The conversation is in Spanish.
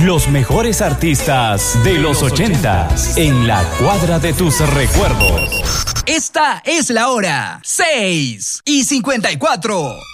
Los mejores artistas de los 80s en la cuadra de tus recuerdos. Esta es la hora 6:54.